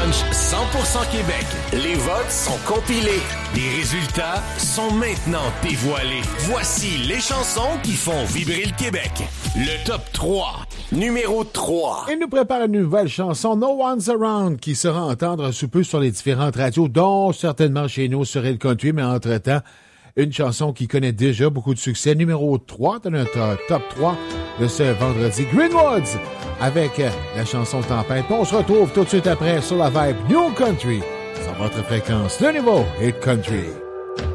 brunch 100% Québec. Les votes sont compilés. Les résultats sont maintenant dévoilés. Voici les chansons qui font vibrer le Québec. Le top 3. Numéro 3. Il nous prépare une nouvelle chanson, No One's Around, qui sera entendre sous peu sur les différentes radios, dont certainement chez nous sur le country, mais entre-temps, une chanson qui connaît déjà beaucoup de succès. Numéro 3 de notre top 3 de ce vendredi. Greenwoods avec la chanson Tempête. On se retrouve tout de suite après sur la vibe New Country sur votre fréquence. Le nouveau Hit Country.